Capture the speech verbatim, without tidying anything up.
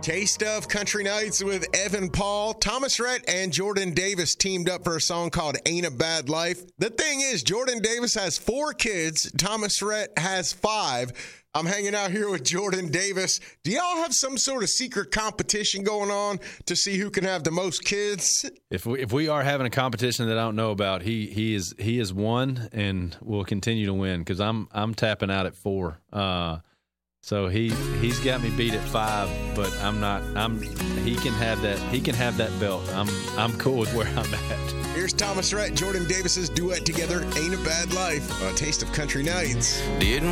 Taste of Country Nights with Evan Paul. Thomas Rhett and Jordan Davis teamed up for a song called Ain't a Bad Life. The thing is, Jordan Davis has four kids. Thomas Rhett has five. I'm hanging out here with Jordan Davis. Do y'all have some sort of secret competition going on to see who can have the most kids? If we, if we are having a competition that I don't know about, he he is he is one and will continue to win because I'm I'm tapping out at four. Uh, so he he's got me beat at five, but I'm not. I'm he can have that he can have that belt. I'm I'm cool with where I'm at. Here's Thomas Rhett, Jordan Davis's duet together, Ain't a Bad Life, a Taste of Country Nights. Didn't